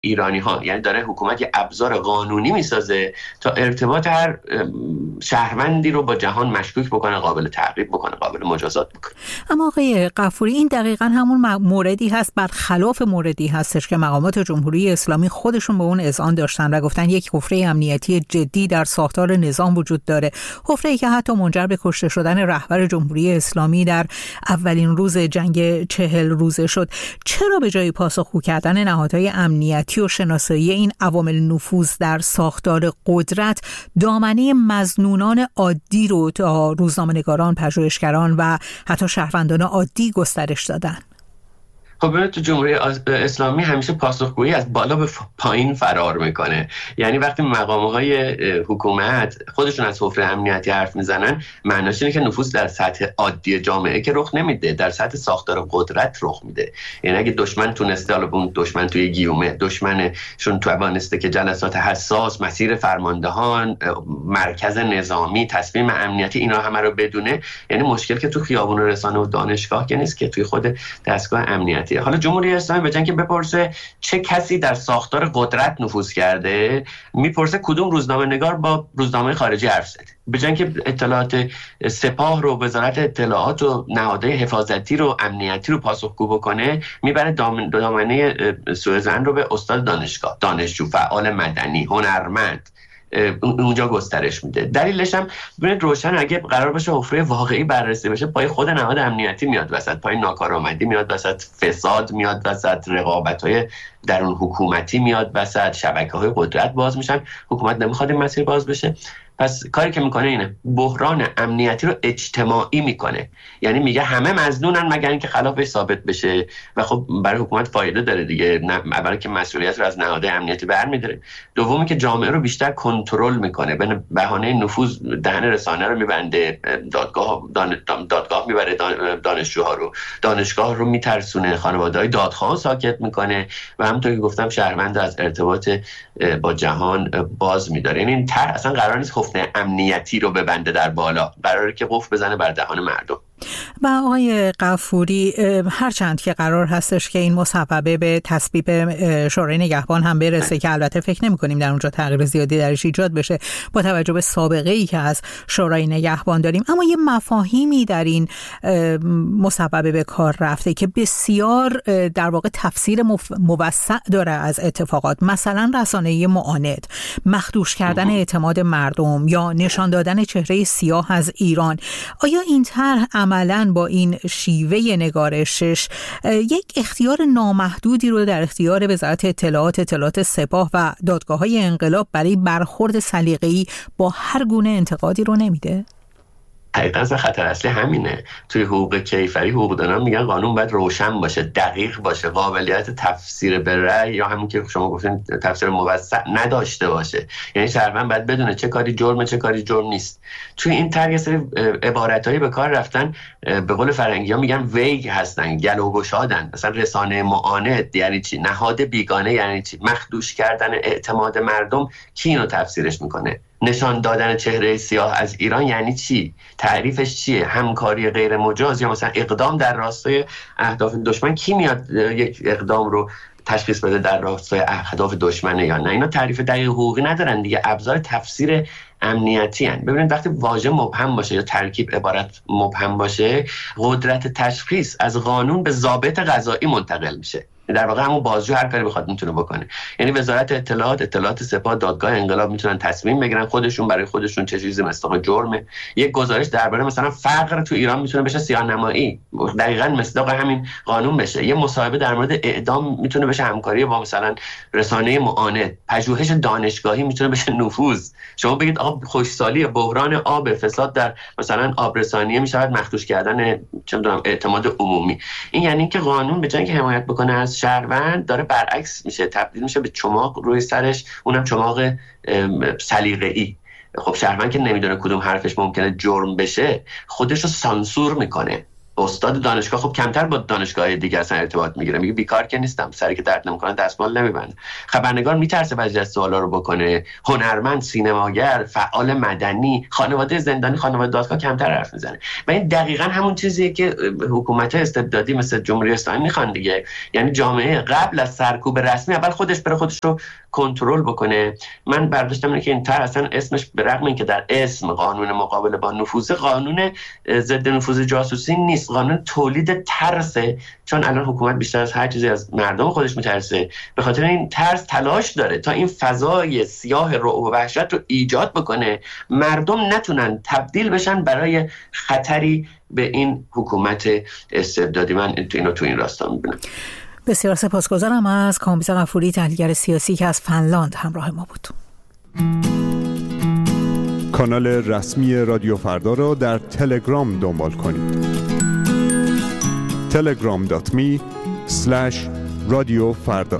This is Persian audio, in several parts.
ایرانی ها، یعنی داره حکومت یه ابزار قانونی میسازه تا ارتباط هر شهروندی رو با جهان مشکوک بکنه، قابل تعقیب بکنه، قابل مجازات بکنه. اما آقای غفوری، این دقیقاً همون موردی هست، برخلاف موردی هستش که مقامات جمهوری اسلامی خودشون به اون اذعان داشتن و گفتن یک حفره امنیتی جدی در ساختار نظام وجود داره، حفره‌ای که حتی منجر به کشته شدن رهبر جمهوری اسلامی در اولین روز جنگ 40 روزه شد. چرا به جای پاسخگو کردن نهادهای امنیتی و شناسایی این عوامل نفوذ در ساختار قدرت، دامنه مظنونان عادی رو تا روزنامه‌نگاران، پژوهشگران و حتی شهروندان عادی گسترش دادن؟ خب تو جمهوری اسلامی همیشه پاسخگویی از بالا به پایین فرار میکنه. یعنی وقتی مقام‌های حکومت خودشون از حفره امنیتی حرف میزنن، معناش اینه که نفوذ در سطح عادی جامعه که رخ نمیده، در سطح ساختار قدرت رخ میده. یعنی اگه دشمن تونسته، حالا اون دشمن توی گیومه، دشمنشون توانسته که جلسات حساس، مسیر فرماندهان، مرکز نظامی، تصمیم امنیتی، اینا همه رو بدونه، یعنی مشکل که تو خیابون و رسانه و دانشگاه که نیست، که توی خود دستگاه امنیتی. حالا جمهوری اسلامی به جای اینکه بپرسه چه کسی در ساختار قدرت نفوذ کرده، میپرسه کدوم روزنامه‌نگار با روزنامه خارجی حرف زده. به جای اینکه اطلاعات سپاه رو، وزارت اطلاعات و نهادهای حفاظتی رو، امنیتی رو پاسخگو بکنه، میبره دامنه سوءظن رو به استاد دانشگاه، دانشجو، فعال مدنی، هنرمند، اونجا گسترش میده. دلیلش هم ببینید روشن، اگه قرار باشه حفره واقعی بررسی بشه، پای خود نهاد امنیتی میاد وسط، پای ناکارآمدی میاد وسط، فساد میاد وسط، رقابت‌های درون حکومتی میاد وسط، شبکه‌های قدرت باز میشن. حکومت نمیخواد این مسیر باز بشه، پس کاری که میکنه اینه بحران امنیتی رو اجتماعی میکنه. یعنی میگه همه مظنونن مگر اینکه خلافش ثابت بشه، و خب برای حکومت فایده داره دیگه. اولا که مسئولیت رو از نهادهای امنیتی برمی‌داره، دومی که جامعه رو بیشتر کنترل میکنه، به بهانه نفوذ دهن رسانه رو میبنده، دادگاه میبره دانشجوها رو، دانشگاه رو میترسونه، خانواده‌های دادخواه ساکت میکنه، و همونطور که گفتم شهروند از ارتباط با جهان باز می‌داره. یعنی این طرح اصلا قرار نیست حفره امنیتی رو ببنده در بالا، قراره که قفل بزنه بر دهان مردم. و آقای غفوری، هرچند که قرار هستش که این مصوبه به تصویب شورای نگهبان هم برسه که البته فکر نمی کنیم در اونجا تغییر زیادی درش ایجاد بشه با توجه به سابقه ای که از شورای نگهبان داریم، اما یه مفاهیمی در این مصوبه به کار رفته که بسیار در واقع تفسیر موسع داره از اتفاقات، مثلا رسانه‌ای معاند، مخدوش کردن اعتماد مردم یا نشان دادن چهره سیاه از ایران. آیا این طرح عملاً با این شیوه نگارشش یک اختیار نامحدودی رو در اختیار وزارت اطلاعات سپاه و دادگاه‌های انقلاب برای برخورد سلیقه‌ای با هر گونه انتقادی رو نمیده؟ حقیقتا خطر اصلی همینه. توی حقوق کیفری حقوقدانان میگن قانون باید روشن باشه، دقیق باشه، قابلیت تفسیر به رأی یا همون که شما گفتین تفسیر موسع نداشته باشه. یعنی شهروند باید بدونه چه کاری جرمه، چه کاری جرم نیست. توی این طرح یه سری عبارتایی به کار رفتن، به قول فرنگی‌ها میگن ویگ هستن، گلوگشادن. مثلا رسانه معاند یعنی چی؟ نهاد بیگانه یعنی چی؟ مخدوش کردن اعتماد مردم، کی اینو تفسیرش میکنه؟ نشان دادن چهره سیاه از ایران یعنی چی؟ تعریفش چیه؟ همکاری غیر مجاز یا مثلا اقدام در راستای اهداف دشمن؟ کی میاد یک اقدام رو تشخیص بده در راستای اهداف دشمنه یا نه؟ اینا تعریف دقیق حقوقی ندارن دیگه، ابزار تفسیر امنیتی هن. ببینید وقتی واژه مبهم باشه یا ترکیب عبارت مبهم باشه، قدرت تشخیص از قانون به ضابط قضایی منتقل میشه. در واقع همون بازجو هر کاری بخواد میتونه بکنه. یعنی وزارت اطلاعات سپاه، دادگاه انقلاب میتونن تصمیم بگیرن خودشون برای خودشون چه چیزی مصداق جرمه. یک گزارش درباره مثلا فقر تو ایران میتونه بشه سیاه‌نمایی، دقیقاً مصداق همین قانون بشه. یه مصاحبه در مورد اعدام میتونه بشه همکاری با مثلا رسانه معاند. پژوهش دانشگاهی میتونه بشه نفوذ. شما بگید آقا خوشسالی، بحران آب، فساد در مثلا آبرسانیه میشود مخدوش کردن چه میدونم اعتماد عمومی. این یعنی که قانون به جای اینکه حمایت بکنه از شهروند، داره برعکس میشه، تبدیل میشه به چماق روی سرش، اونم چماق سلیقه‌ای. خب شهروند که نمیدونه کدوم حرفش ممکنه جرم بشه، خودش رو سانسور میکنه. استاد دانشگاه خب کمتر با دانشگاه دیگه اصلا ارتباط میگیره، میگه بیکار که نیستم، سری که درد نمیکنه دستمال نمیبنده. خبرنگار میترسه بعضی از سوالا رو بکنه. هنرمند، سینماگر، فعال مدنی، خانواده زندانی، خانواده دادگاه کمتر حرف میزنه. و این دقیقاً همون چیزیه که حکومت استبدادی مثل جمهوری اسلامی میخوان دیگه. یعنی جامعه قبل از سرکوب رسمی اول خودش رو کنترل بکنه. من برداشتم اینه که این طرح اصلا اسمش به رغم اینکه در اسم قانون مقابله با نفوذ، قانون ضد نفوذ جاسوسی نیست، قانون تولید ترسه. چون الان حکومت بیشتر از هر چیزی از مردم خودش میترسه، به خاطر این ترس تلاش داره تا این فضای سیاه رعب و وحشت رو ایجاد بکنه، مردم نتونن تبدیل بشن برای خطری به این حکومت استبدادی. من تو این راستا میبینم. بسیار سپاسگزارم از کامبیز غفوری، تحلیلگر سیاسی که از فنلاند همراه ما بود. کانال رسمی رادیو فردا را در تلگرام دنبال کنید. telegram.me/رادیو فردا.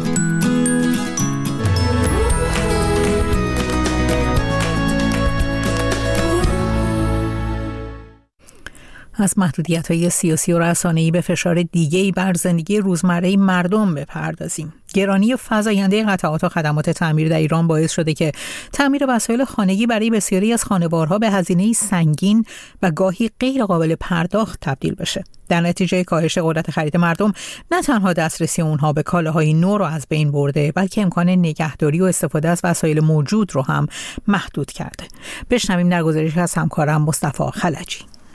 از محدودیت‌های سیاسی و رسانه‌ای به فشار دیگه‌ای بر زندگی روزمره مردم بپردازیم. گرانی فزاینده قطعات و خدمات تعمیر در ایران باعث شده که تعمیر وسایل خانگی برای بسیاری از خانوارها به هزینه‌ای سنگین و گاهی غیر قابل پرداخت تبدیل بشه. در نتیجه کاهش قدرت خرید مردم، نه تنها دسترسی اونها به کالاهای نو رو از بین برده، بلکه امکان نگهداری و استفاده از وسایل موجود رو هم محدود کرده. بشنویم در گزارش از همکارم مصطفی خلجی.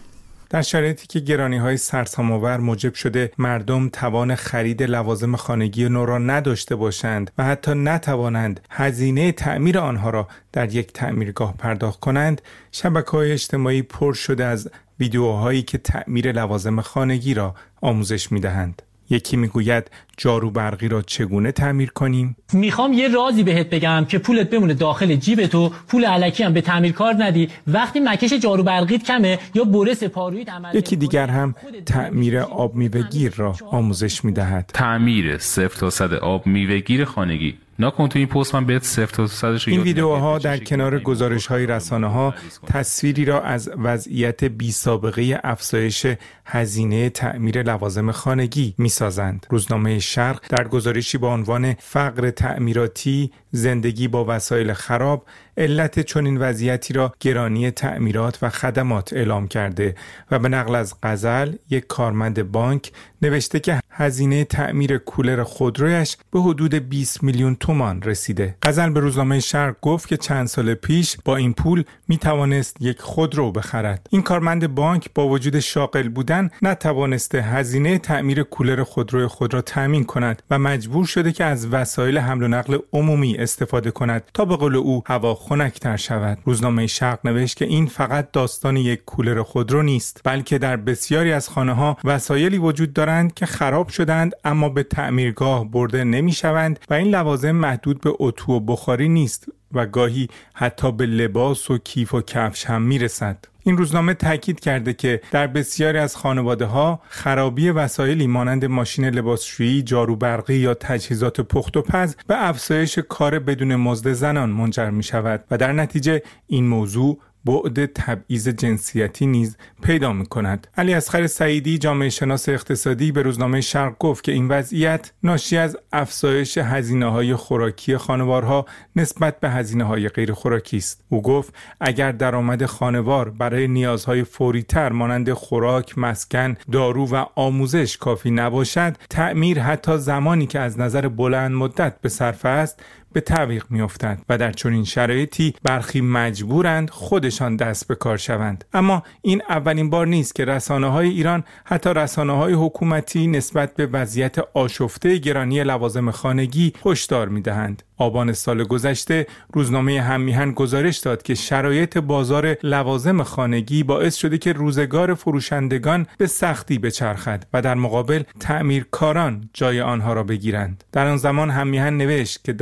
در شرایطی که گرانی‌های سرسام‌آور موجب شده مردم توان خرید لوازم خانگی نو را نداشته باشند و حتی نتوانند هزینه تعمیر آنها را در یک تعمیرگاه پرداخت کنند، شبکه‌های اجتماعی پر شده از ویدیوهایی که تعمیر لوازم خانگی را آموزش می‌دهند. یکی میگوید جارو برقی را چگونه تعمیر کنیم؟ میخوام یه رازی بهت بگم که پولت بمونه داخل جیبت و پول الکی هم به تعمیرکار ندی. وقتی مکش جارو برقیت کمه یا بره سپارویت عمل. یکی دیگر هم تعمیر آب میوه‌گیر را آموزش میدهد. تعمیر 0 تا 100 آب میوه‌گیر خانگی. نکن تو این پست من بهت 0 تا 100 این ویدیوها در کنار گزارش‌های رسانه‌ها تصویری را از وضعیت بی‌سابقه افزایش هزینه تعمیر لوازم خانگی می‌سازند. روزنامه شرق در گزارشی با عنوان فقر تعمیراتی، زندگی با وسایل خراب، علت چنین وضعیتی را گرانی تعمیرات و خدمات اعلام کرده و به نقل از غزل، یک کارمند بانک، نوشته که هزینه تعمیر کولر خودرویش به حدود 20 میلیون تومان رسیده. غزل به روزنامه شرق گفت که چند سال پیش با این پول می توانست یک خودرو بخرد. این کارمند بانک با وجود شاغل بودن نتوانسته هزینه تعمیر کولر خودروی خود را تامین کند و مجبور شده که از وسایل حمل و نقل عمومی استفاده کند تا به قول او هوا خنک‌تر شود. روزنامه شرق نوشت که این فقط داستان یک کولر خودرو نیست، بلکه در بسیاری از خانه‌ها وسایلی وجود دارند که خراب شدند اما به تعمیرگاه برده نمی‌شوند و این لوازم محدود به اتو و بخاری نیست و گاهی حتی به لباس و کیف و کفش هم میرسد. این روزنامه تاکید کرده که در بسیاری از خانواده‌ها خرابی وسایلی مانند ماشین لباسشویی، جارو برقی یا تجهیزات پخت و پز به افزایش کار بدون مزد زنان منجر می‌شود و در نتیجه این موضوع بعد تبعیض جنسیتی نیز پیدا می‌کند. علی اصغر سعیدی، جامعه شناس اقتصادی، به روزنامه شرق گفت که این وضعیت ناشی از افزایش هزینه‌های خوراکی خانوارها نسبت به هزینه‌های غیر خوراکی است. او گفت اگر درآمد خانوار برای نیازهای فوری‌تر مانند خوراک، مسکن، دارو و آموزش کافی نباشد، تعمیر حتی زمانی که از نظر بلند مدت به صرفه است به تعویق می‌افتد و در چنین شرایطی برخی مجبورند خودشان دست به کار شوند. اما این اولین بار نیست که رسانه‌های ایران، حتی رسانه‌های حکومتی، نسبت به وضعیت آشفته گرانی لوازم خانگی هشدار می‌دهند. آبان سال گذشته روزنامه هممیهن گزارش داد که شرایط بازار لوازم خانگی باعث شده که روزگار فروشندگان به سختی بچرخد و در مقابل تعمیرکاران جای آنها را بگیرند. در آن زمان هممیهن نوشت که در عرض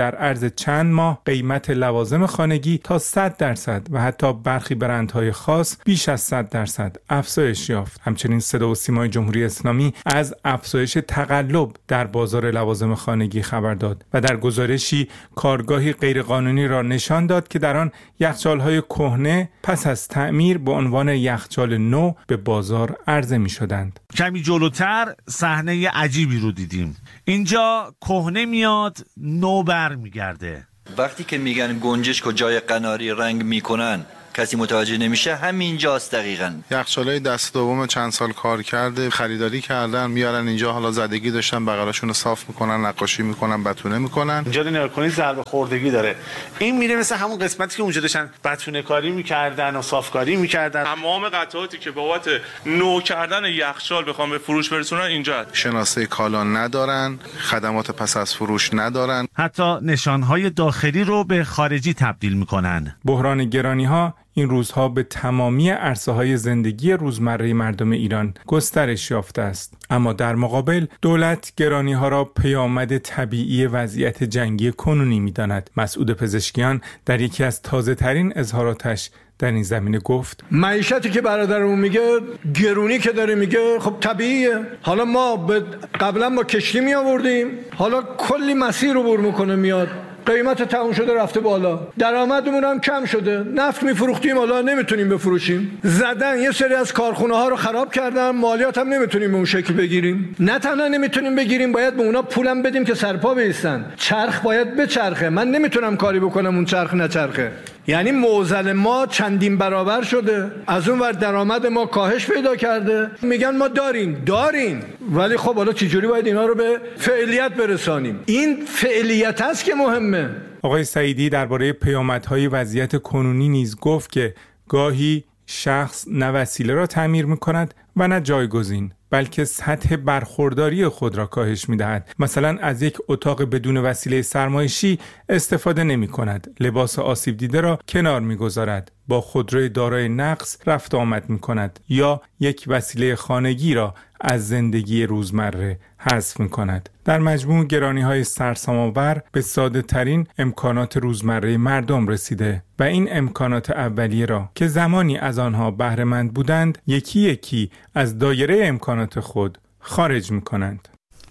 عرض چند ماه قیمت لوازم خانگی تا 100% و حتی برخی برندهای خاص بیش از 100% افزایش یافت. همچنین صدا و سیمای جمهوری اسلامی از افزایش تقلب در بازار لوازم خانگی خبر داد و در گزارشی کارگاهی غیرقانونی را نشان داد که در آن یخچال‌های کهنه پس از تعمیر به عنوان یخچال نو به بازار عرضه می‌شدند. کمی جلوتر صحنه عجیبی رو دیدیم. اینجا کهنه میاد، نو برمیگرده. وقتی که میگن گنجشک و جای قناری رنگ میکنن کسی متوجه نمیشه، همینجاست دقیقاً. یخچالای دست دوم چند سال کار کرده، خریداری کردن، میارن اینجا، حالا زدگی داشتن، بغلاشون رو صاف میکنن، نقاشی میکنن، بتونه میکنن. اینجا نگاه کنید ضربه خوردگی داره. این میره مثل همون قسمتی که اونجا داشتن بتونه کاری میکردن و صافکاری میکردن. تمام قطعاتی که بابت نو کردن یخچال بخوام به فروش برسونن اینجا. شناسه کالا ندارن، خدمات پس از فروش ندارن. حتی نشانهای داخلی رو به خارجی تبدیل میکنن. بحران گرانی‌ها این روزها به تمامی عرصه‌های زندگی روزمره مردم ایران گسترش یافته است. اما در مقابل دولت گرانی‌ها را پیامد طبیعی وضعیت جنگی کنونی می‌داند. مسعود پزشکیان در یکی از تازه‌ترین اظهاراتش در این زمینه گفت: معیشتی که برادرمون میگه، گرونی که داره میگه، خب طبیعیه. حالا ما قبلا با کشتی می آوردیم، حالا کلی مسیر رو بر میکنه میاد، قیمت تموم شده رفته بالا، درآمدمون هم کم شده، نفت میفروختیم حالا نمیتونیم بفروشیم، زدن یه سری از کارخونه ها رو خراب کردن، مالیات هم نمیتونیم به اون شکل بگیریم. نه تنها نمیتونیم بگیریم، باید به اونا پولم بدیم که سرپا بیستن. چرخ باید بچرخه، من نمیتونم کاری بکنم اون چرخ نچرخه. یعنی معضل ما چندین برابر شده، از اون ور درآمد ما کاهش پیدا کرده. میگن ما داریم ولی خب حالا چجوری باید اینا رو به فعالیت برسانیم؟ این فعالیت است که مهمه. آقای سعیدی درباره پیامدهای وضعیت کنونی نیز گفت که گاهی شخص نه وسیله را تعمیر می‌کند و نه جایگزین، بلکه سطح برخورداری خود را کاهش می‌دهد. مثلا از یک اتاق بدون وسیله سرمایشی استفاده نمی‌کند، لباس آسیب دیده را کنار می‌گذارد، با خودروی دارای نقص رفت آمد می‌کند یا یک وسیله خانگی را از زندگی روزمره حذف می‌کند. در مجموع گرانی‌های سرسام‌آور به ساده‌ترین امکانات روزمره مردم رسیده و این امکانات اولیه را که زمانی از آنها بهره مند بودند یکی یکی از دایره امکانات خود خارج می‌کنند.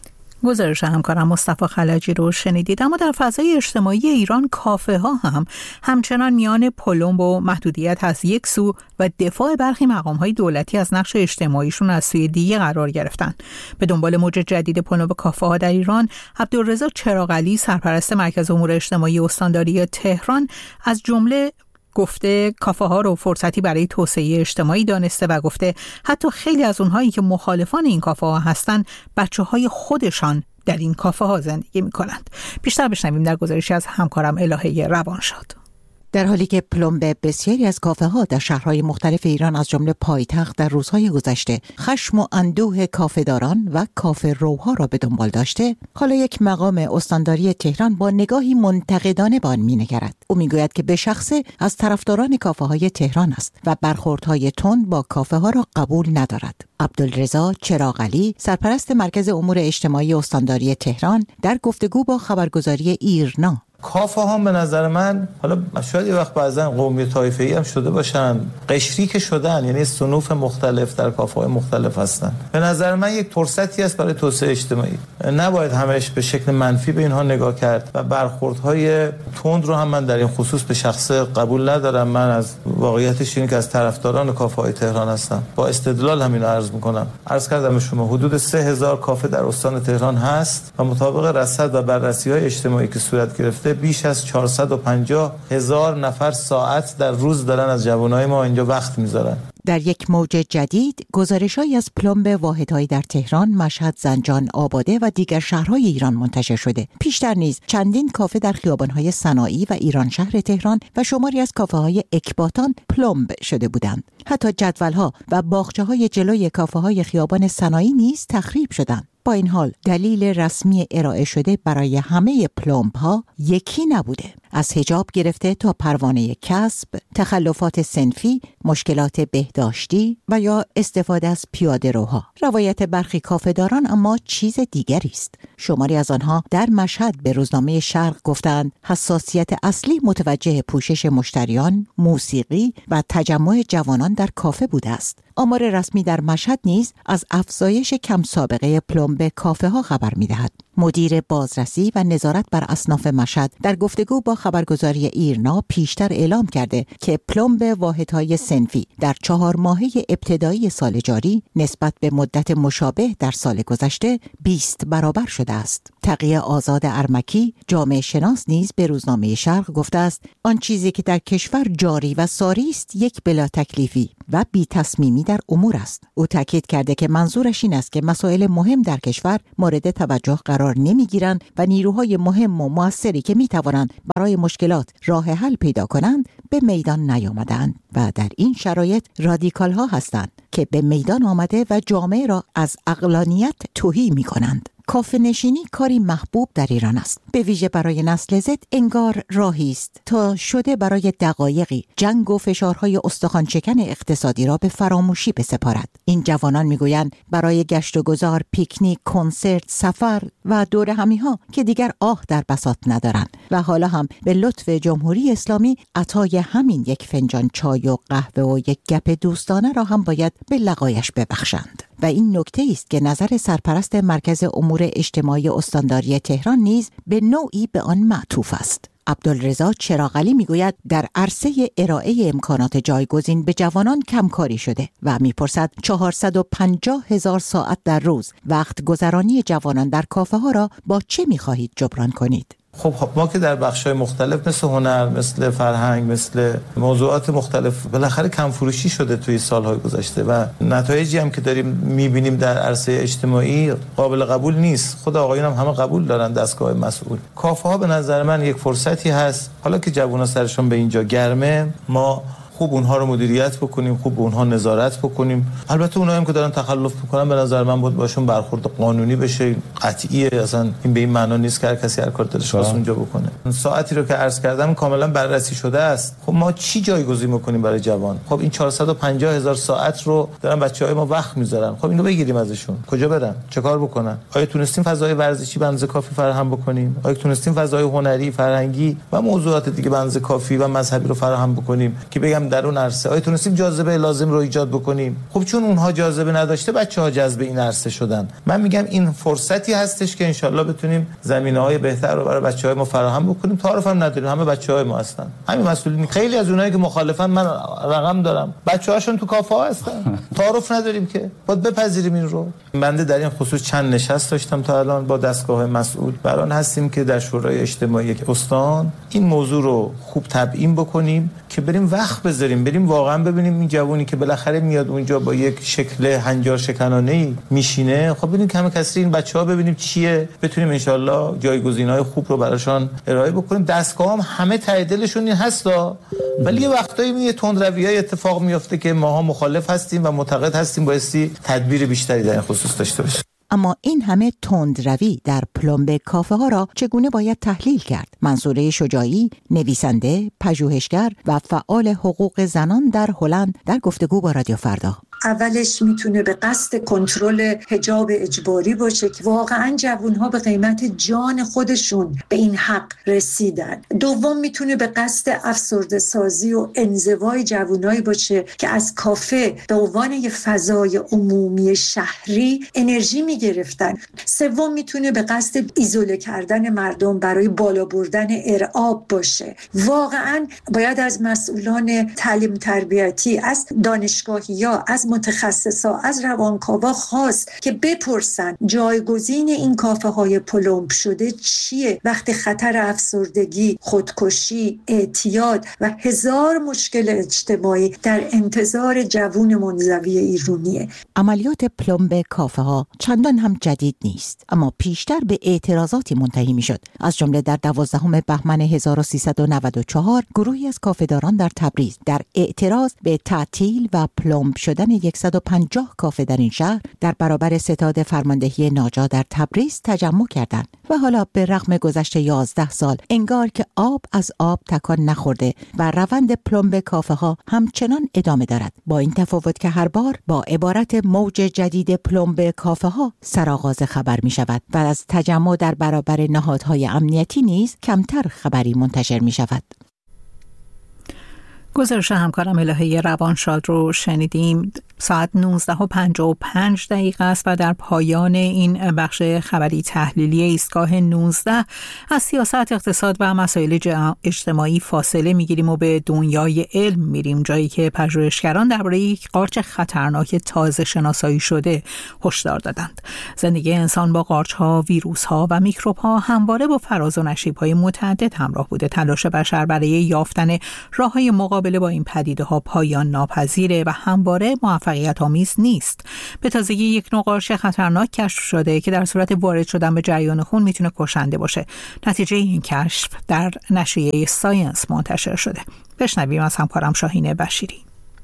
گزارش همکارم مصطفی خلجی رو شنیدید. اما در فضای اجتماعی ایران کافه ها هم همچنان میان پلمب و محدودیت از یک سو و دفاع برخی مقام های دولتی از نقش اجتماعیشون از سوی دیگه قرار گرفتن. به دنبال موج جدید پلمب کافه ها در ایران، عبدالرضا چراغعلی سرپرست مرکز امور اجتماعی استانداری تهران از جمله گفته کافه ها رو فرصتی برای توسعه اجتماعی دانسته و گفته حتی خیلی از اونهایی که مخالفان این کافه ها هستن بچه های خودشان در این کافه ها زندگی می کنند. بیشتر بشنویم در گزارشی از همکارم الهه روانشاد. در حالی که پلمب بسیاری از کافه ها در شهرهای مختلف ایران از جمله پایتخت در روزهای گذشته خشم و اندوه کافه‌داران و کافه روها را به دنبال داشته، حالا یک مقام استانداری تهران با نگاهی منتقدانه به آن می‌نگرد. او میگوید که به شخصه از طرفداران کافه های تهران است و برخوردهای تند با کافه ها را قبول ندارد. عبدالرضا چراغعلی سرپرست مرکز امور اجتماعی استانداری تهران در گفتگو با خبرگزاری ایرنا: کافه ها به نظر من، حالا شاید یه وقت بعضا قومی طایفه‌ای هم شده باشن، قشری که شدن، یعنی صنوف مختلف در کافه های مختلف هستن. به نظر من یک فرصتی است برای توسعه اجتماعی. نباید همش به شکل منفی به اینها نگاه کرد و برخوردهای تند رو هم من در این خصوص به شخص قبول ندارم. من از واقعیتش اینه که از طرفداران کافه های تهران هستم. با استدلال همین عرض میکنم. عرض کردم به شما حدود 3000 کافه در استان تهران هست و مطابق رصد و بررسی‌های اجتماعی که صورت گرفته بیش از 450,000 نفر ساعت در روز دارن از جوانای ما اینجا وقت میذارن. در یک موج جدید گزارش‌هایی از پلمب واحدهایی در تهران، مشهد، زنجان، آباده و دیگر شهرهای ایران منتشر شده. پیشتر نیز چندین کافه در خیابان‌های صناعی و ایران شهر تهران و شماری از کافه‌های اکباتان پلمب شده بودند. حتی جدول‌ها و باغچه‌های جلوی کافه‌های خیابان صناعی نیز تخریب شدند. با این حال دلیل رسمی ارائه شده برای همه پلمب ها یکی نبوده. از حجاب گرفته تا پروانه کسب، تخلفات صنفی، مشکلات بهداشتی و یا استفاده از پیاده روها. روایت برخی کافه‌داران اما چیز دیگری است. شماری از آنها در مشهد به روزنامه شرق گفتند حساسیت اصلی متوجه پوشش مشتریان، موسیقی و تجمع جوانان در کافه بوده است. آمار رسمی در مشهد نیز از افزایش کم سابقه پلمب کافه ها خبر می‌دهد. مدیر بازرسی و نظارت بر اصناف مشهد در گفتگو با خبرگزاری ایرنا پیشتر اعلام کرده که پلمب واحدهای صنفی در 4 ماهه ابتدایی سال جاری نسبت به مدت مشابه در سال گذشته 20 برابر شده است. تقی آزاد ارمکی، جامعه شناس نیز به روزنامه شرق گفته است آن چیزی که در کشور جاری و ساری است یک بلا تکلیفی و بی تصمیمی در امور است. او تاکید کرده که منظورش این است که مسائل مهم در کشور مورد توجه قرار نمیگیرند و نیروهای مهم و موثری که میتوانند برای مشکلات راه حل پیدا کنند به میدان نیامدند و در این شرایط رادیکال ها هستند که به میدان آمده و جامعه را از عقلانیت تهی میکنند. کافه نشینی کاری محبوب در ایران است. به ویژه برای نسل زد انگار راهی است تا شده برای دقایقی جنگ و فشارهای استخوان‌شکن اقتصادی را به فراموشی بسپارد. این جوانان میگویند برای گشت و گذار، پیکنیک، کنسرت، سفر و دور همی‌ها که دیگر آه در بساط ندارند و حالا هم به لطف جمهوری اسلامی عطای همین یک فنجان چای و قهوه و یک گپ دوستانه را هم باید به لقایش ببخشند. و این نکته است که نظر سرپرست مرکز امور اجتماعی استانداری تهران نیز به نوعی به آن معطوف است. عبدالرضا چراغلی میگوید در عرصه ارائه امکانات جایگزین به جوانان کمکاری شده و میپرسد 450,000 ساعت در روز وقت گذرانی جوانان در کافه ها را با چه میخواهید جبران کنید؟ خب ما که در بخش‌های مختلف مثل هنر، مثل فرهنگ، مثل موضوعات مختلف بالاخره کم فروشی شده توی سالهای گذشته و نتایجی هم که داریم می‌بینیم در عرصه اجتماعی قابل قبول نیست. خود آقایون هم همه قبول دارن دستگاه مسئول. کافه‌ها به نظر من یک فرصتی هست حالا که جوونا سرشون به اینجا گرمه ما خوب اونها رو مدیریت بکنیم، خوب اونها نظارت بکنیم. البته اونایی هم که دارن تخلف میکنن به نظر من باید باشون برخورد قانونی بشه. قطعیه، اصلا این به این معنا نیست که هر کسی هر کار دلش خواست اونجا بکنه. ساعتی رو که عرض کردم کاملا بررسی شده است. خب ما چی جایگزین میکنیم برای جوان؟ خب این 450,000 ساعت رو دارن بچهای ما وقت میذارن. خب اینو بگیریم ازشون. کجا برن؟ چه کار بکنن؟ آیا تونستیم فضای ورزشی به اندازه کافی فراهم بکنیم؟ آیا تونستیم فضای هنری، فرهنگی و موضوعات دیگه به اندازه کافی و مذهبی رو فراهم بکنیم که بگم در اون عرصه آیا تونستیم جاذبه لازم رو ایجاد بکنیم؟ خب چون اونها جاذبه نداشته بچه‌ها جذب این عرصه شدن. من میگم این فرصتی هستش که انشالله بتونیم زمینه‌های بهتر رو برای بچه‌های ما فراهم بکنیم. تعارف هم نداریم، همه بچه‌های ما هستن. همین مسئولین خیلی از اونایی که مخالفن من رقم دارم، بچه‌هاشون تو کافه ها هستن. تعارف نداریم که باید بپذیریم این رو. بنده در این خصوص چند نشست داشتم تا الان با دستگاه مسئول. بران هستیم که در شورای اجتماعی استان این موضوع رو خوب تبیین بکنیم که بریم وقت بذاریم، بریم واقعا ببینیم این جوونی که بالاخره میاد اونجا با یک شکل هنجار شکنانه‌ای میشینه، خب ببینیم کم کسری این بچه‌ها ببینیم چیه، بتونیم ان شاءالله جایگزین‌های خوب رو براشون ارائه بکنیم. دستگاه هم همه ته دلشون این هستا، ولی یه وقتایی یه تندرویای اتفاق میفته که ماها مخالف هستیم و معتقد هستیم بایستی تدبیر بیشتری در این خصوص داشته باشیم. اما این همه تندروی در پلمب کافه ها را چگونه باید تحلیل کرد؟ منصوره شجاعی، نویسنده، پژوهشگر و فعال حقوق زنان در هلند در گفتگو با رادیو فردا. اولش میتونه به قصد کنترل حجاب اجباری باشه که واقعا جوانها به قیمت جان خودشون به این حق رسیدن. دوم میتونه به قصد افسرده سازی و انزوای جوانایی باشه که از کافه به عنوان یه فضای عمومی شهری انرژی میگرفتن. سوم میتونه به قصد ایزوله کردن مردم برای بالا بردن ارعاب باشه. واقعا باید از مسئولان تعلیم تربیتی، از دانشگاهی‌ها، از متخصصا، از روانکاوا خواست که بپرسن جایگزین این کافه های پلمب شده چیه وقتی خطر افسردگی، خودکشی، اعتیاد و هزار مشکل اجتماعی در انتظار جوون منزوی ایرانیه. عملیات پلمب کافه ها چندان هم جدید نیست، اما پیشتر به اعتراضاتی منتهی می شد. از جمله در 12 بهمن 1394 گروهی از کافه‌داران در تبریز در اعتراض به تعطیل و پلمب شدن 150 کافه در این شهر در برابر ستاد فرماندهی ناجا در تبریز تجمع کردند و حالا به رغم گذشت 11 سال انگار که آب از آب تکان نخورده و روند پلمب کافه ها همچنان ادامه دارد، با این تفاوت که هر بار با عبارت موج جدید پلمب کافه ها سرآغاز خبر می شود و از تجمع در برابر نهادهای امنیتی نیز کمتر خبری منتشر می شود. گزارش همکارم الهه روانشاد رو شنیدیم. ساعت 19:55 است و در پایان این بخش خبری تحلیلی ایستگاه 19 از سیاست، اقتصاد و مسائل اجتماعی فاصله میگیریم و به دنیای علم میریم، جایی که پژوهشگران درباره یک قارچ خطرناک تازه شناسایی شده هشدار دادند. زندگی انسان با قارچ‌ها، ویروس‌ها و میکروب‌ها همواره با فراز و نشیب‌های متعدد همراه بوده. تلاش بشر برای یافتن راه‌های مقابله با این پدیده‌ها پایان ناپذیره و همواره موفقیت آمیز نیست. به تازگی یک نوع قارچ خطرناک کشف شده که در صورت وارد شدن به جریان خون میتونه کشنده باشه. نتیجه این کشف در نشریه ساینس منتشر شده. بشنویم از همکارم شاهین بشیری.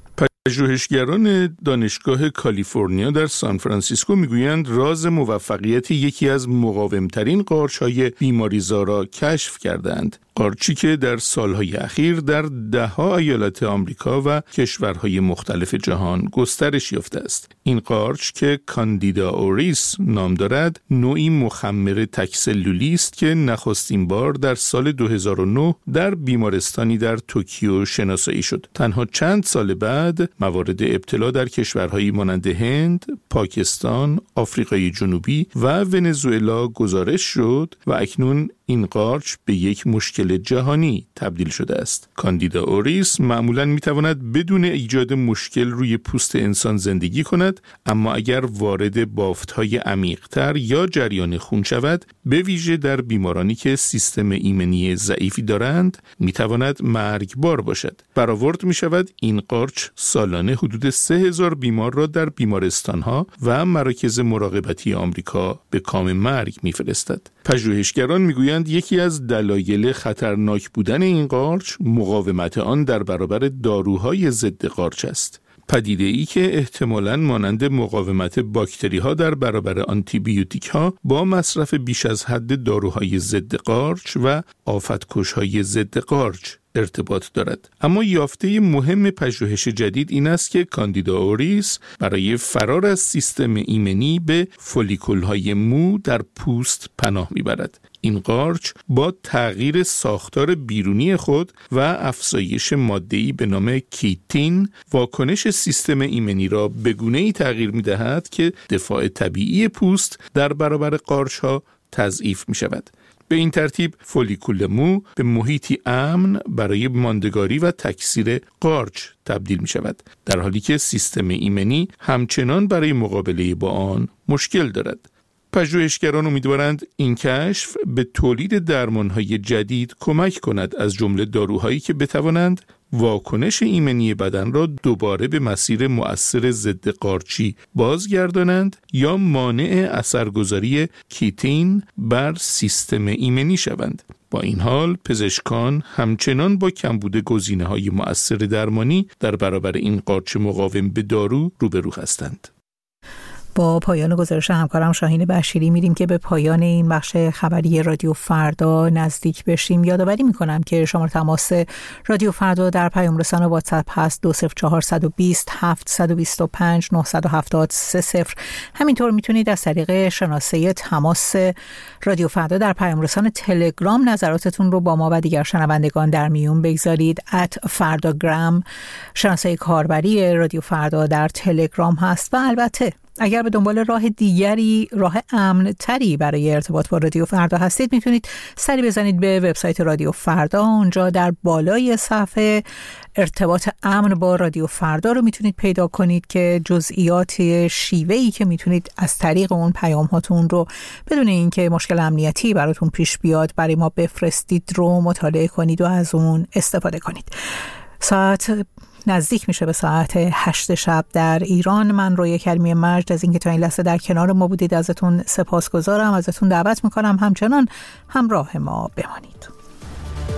پژوهشگران دانشگاه کالیفرنیا در سان فرانسیسکو میگویند راز موفقیت یکی از مقاومترین قارچ‌های بیماریزا را کشف کردند. قارچی که در سالهای اخیر در ده‌ها ایالت آمریکا و کشورهای مختلف جهان گسترش یافته است. این قارچ که کاندیدا اوریس نام دارد، نوعی مخمر تک‌سلولی است که نخستین بار در سال 2009 در بیمارستانی در توکیو شناسایی شد. تنها چند سال بعد موارد ابتلا در کشورهایی مانند هند، پاکستان، آفریقای جنوبی و ونزوئلا گزارش شد و اکنون این قارچ به یک مشکل جهانی تبدیل شده است. کاندیدا اوریس معمولاً میتواند بدون ایجاد مشکل روی پوست انسان زندگی کند، اما اگر وارد بافت‌های عمیق‌تر یا جریان خون شود، به ویژه در بیمارانی که سیستم ایمنی ضعیفی دارند، میتواند مرگبار باشد. برآورد میشود این قارچ سالانه حدود 3000 بیمار را در بیمارستان‌ها و مراکز مراقبتی آمریکا به کام مرگ میفرستد. پژوهشگران میگویند یکی از دلایل خطرناک بودن این قارچ مقاومت آن در برابر داروهای ضد قارچ است. پدیده‌ای که احتمالاً مانند مقاومت باکتری‌ها در برابر آنتیبیوتیک‌ها با مصرف بیش از حد داروهای ضد قارچ و آفت‌کش‌های ضد قارچ ارتباط دارد. اما یافته مهم پژوهش جدید این است که کاندیدا اوریس برای فرار از سیستم ایمنی به فولیکول‌های مو در پوست پناه میبرد. این قارچ با تغییر ساختار بیرونی خود و افزایش ماده‌ای به نام کیتین واکنش سیستم ایمنی را به گونه‌ای تغییر می‌دهد که دفاع طبیعی پوست در برابر قارچ‌ها تضعیف می‌شود. به این ترتیب فولیکول مو به محیطی امن برای ماندگاری و تکثیر قارچ تبدیل می شود، در حالی که سیستم ایمنی همچنان برای مقابله با آن مشکل دارد. پژوهشگران امیدوارند این کشف به تولید درمانهای جدید کمک کند، از جمله داروهایی که بتوانند واکنش ایمنی بدن را دوباره به مسیر مؤثر ضد قارچی بازگردانند یا مانع اثرگذاری کیتین بر سیستم ایمنی شوند. با این حال پزشکان همچنان با کمبود گزینه‌های مؤثر درمانی در برابر این قارچ مقاوم به دارو روبرو هستند. با پایان گزارش همکارم شاهین بشیری میریم که به پایان این بخش خبری رادیو فردا نزدیک بشیم. یادآوری میکنم که شماره تماس رادیو فردا در پیام رسان واتساپ هست 20420 725 970 همینطور میتونید از طریق شناسه تماس رادیو فردا در پیام رسان تلگرام نظراتتون رو با ما و دیگر شنوندگان در میون بگذارید. @فرdagram شناسه کاربری رادیو فردا در تلگرام هست. و البته اگر به دنبال راه دیگری، راه امن تری برای ارتباط با رادیو فردا هستید، میتونید سری بزنید به وبسایت رادیو فردا. اونجا در بالای صفحه ارتباط امن با رادیو فردا رو میتونید پیدا کنید که جزئیات شیوهی که میتونید از طریق اون پیام هاتون رو بدون اینکه مشکل امنیتی براتون پیش بیاد برای ما بفرستید رو مطالعه کنید و از اون استفاده کنید. ساعت نزدیک میشه به ساعت 8 شب در ایران. من رویا کریمی مجد از اینکه تا این لحظه در کنار ما بودید ازتون سپاسگزارم. ازتون دعوت میکنم همچنان همراه ما بمانید.